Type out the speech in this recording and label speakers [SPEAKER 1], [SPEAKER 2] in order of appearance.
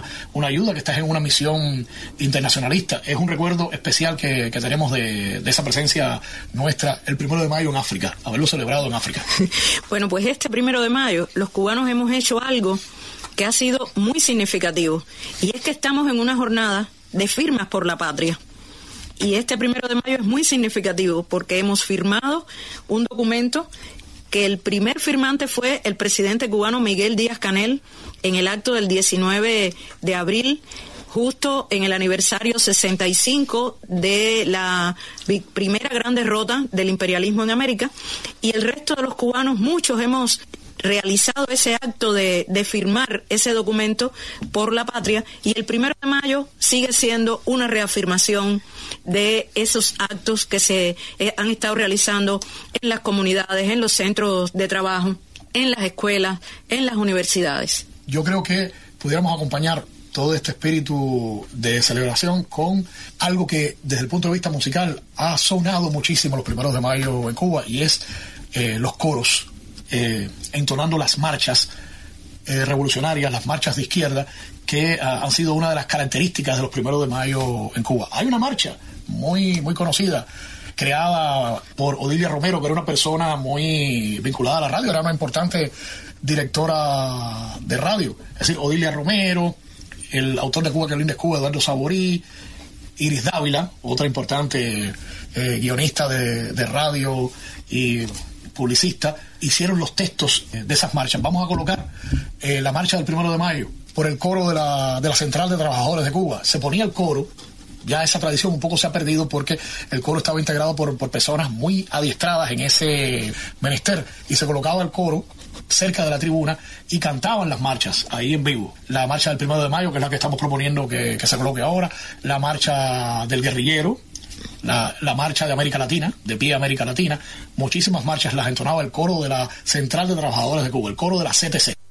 [SPEAKER 1] una ayuda, que estás en una misión internacionalista. Es un recuerdo especial que tenemos de esa presencia nuestra el 1 de mayo en África, haberlo celebrado en África.
[SPEAKER 2] Bueno, pues este 1 de mayo los cubanos hemos hecho algo que ha sido muy significativo, y es que estamos en una jornada de firmas por la patria. Y este 1 de mayo es muy significativo porque hemos firmado un documento que el primer firmante fue el presidente cubano Miguel Díaz-Canel en el acto del 19 de abril, justo en el aniversario 65 de la primera gran derrota del imperialismo en América, y el resto de los cubanos, muchos hemos realizado ese acto de firmar ese documento por la patria, y el 1 de mayo sigue siendo una reafirmación de esos actos que se han estado realizando en las comunidades, en los centros de trabajo, en las escuelas, en las universidades.
[SPEAKER 1] Yo creo que pudiéramos acompañar todo este espíritu de celebración con algo que desde el punto de vista musical ha sonado muchísimo los 1 de mayo en Cuba, y es los coros entonando las marchas revolucionarias, las marchas de izquierda, que han sido una de las características de los 1 de mayo en Cuba. Hay una marcha muy conocida, creada por Odilia Romero, que era una persona muy vinculada a la radio, era una importante directora de radio. Es decir, Odilia Romero, el autor de Cuba que linda es Cuba, Eduardo Saborí, Iris Dávila, otra importante guionista de radio y publicista, hicieron los textos de esas marchas. Vamos a colocar la marcha del 1 de mayo por el coro de la Central de Trabajadores de Cuba. Se ponía el coro, ya esa tradición un poco se ha perdido porque el coro estaba integrado por personas muy adiestradas en ese menester, y se colocaba el coro cerca de la tribuna y cantaban las marchas ahí en vivo. La marcha del 1 de mayo, que es la que estamos proponiendo que se coloque ahora, la marcha del guerrillero, la marcha de América Latina, de Pie América Latina, muchísimas marchas las entonaba el coro de la Central de Trabajadores de Cuba, el coro de la CTC.